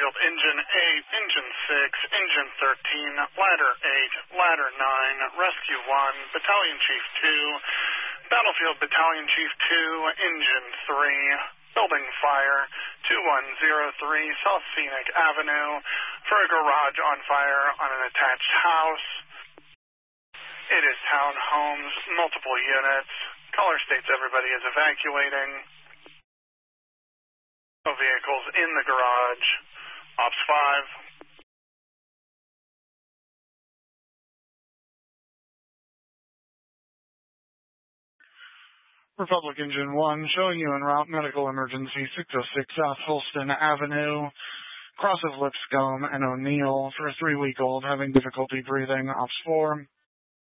Battlefield Engine 8, Engine 6, Engine 13, Ladder 8, Ladder 9, Rescue 1, Battalion Chief 2, Battlefield Battalion Chief 2, Engine 3, Building Fire, 2103 South Scenic Avenue, for a garage on fire on an attached house. It is townhomes, multiple units. Caller states everybody is evacuating. No vehicles in the garage. Ops 5. Republic Engine 1, showing you en route medical emergency 606 South Holston Avenue, cross of Lipscomb and O'Neill for a 3-week-old having difficulty breathing. Ops 4.